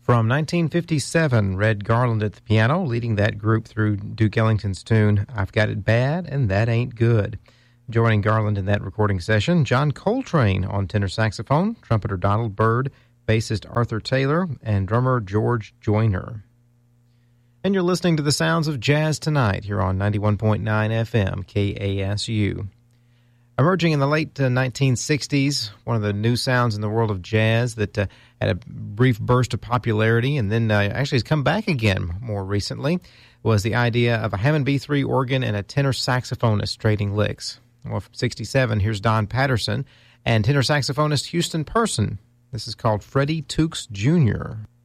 From 1957, Red Garland at the piano, leading that group through Duke Ellington's tune, I've Got It Bad and That Ain't Good. Joining Garland in that recording session, John Coltrane on tenor saxophone, trumpeter Donald Byrd, bassist Arthur Taylor, and drummer George Joyner. And you're listening to the sounds of Jazz Tonight here on 91.9 FM KASU. Emerging in the late 1960s, one of the new sounds in the world of jazz that had a brief burst of popularity and then actually has come back again more recently was the idea of a Hammond B3 organ and a tenor saxophonist trading licks. Well, from 1967, here's Don Patterson and tenor saxophonist Houston Person. This is called Freddie Tooks Jr.